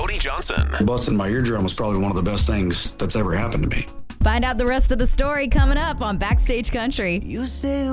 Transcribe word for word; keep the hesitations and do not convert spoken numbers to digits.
Cody Johnson. Busting my eardrum was probably one of the best things that's ever happened to me. Find out the rest of the story coming up on Backstage Country. You say